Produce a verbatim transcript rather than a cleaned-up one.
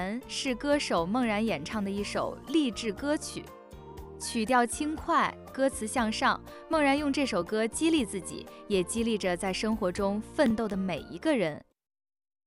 人》是歌手孟然演唱的一首励志歌曲，曲调轻快，歌词向上。孟然用这首歌激励自己，也激励着在生活中奋斗的每一个人。